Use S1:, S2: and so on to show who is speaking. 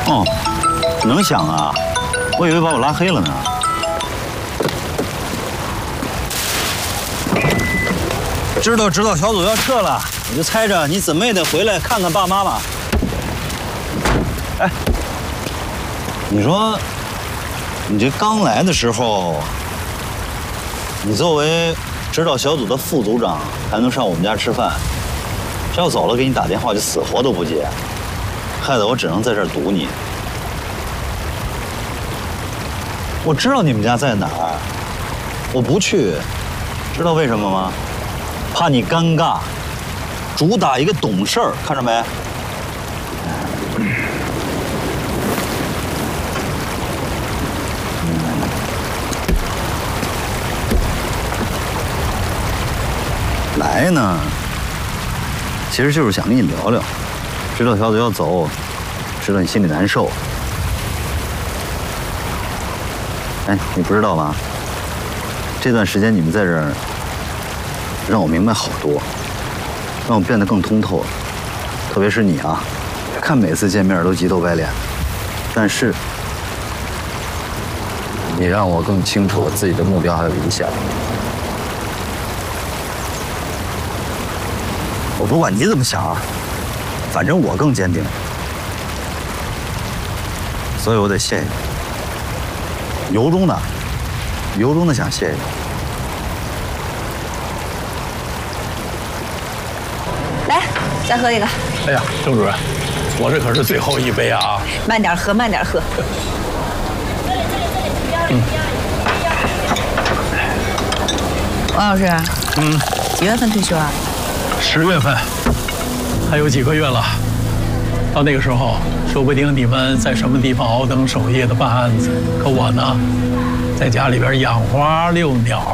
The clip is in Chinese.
S1: 哦，能想啊，我以为把我拉黑了呢。知道指导小组要撤了，我就猜着你怎么也得回来看看爸妈吧。哎，你说，你这刚来的时候，你作为指导小组的副组长，还能上我们家吃饭，这要走了给你打电话就死活都不接，害得我只能在这儿堵你。我知道你们家在哪儿，我不去，知道为什么吗？怕你尴尬，主打一个懂事儿，看着没？来呢，其实就是想跟你聊聊。指导小组要走，知道你心里难受。哎，你不知道吧？这段时间你们在这儿，让我明白好多，让我变得更通透了。特别是你啊，看每次见面都急头白脸，但是你让我更清楚我自己的目标还有理想。我不管你怎么想啊，反正我更坚定，所以我得谢谢你，由衷的想谢谢你。
S2: 来，再喝一个。
S3: 哎呀，郑主任，我这可是最后一杯啊！
S2: 慢点喝，慢点喝。王老师，几月份退休啊
S3: ？10月份，还有几个月了。到那个时候，说不定你们在什么地方熬灯守夜的办案子，可我呢，在家里边养花遛鸟。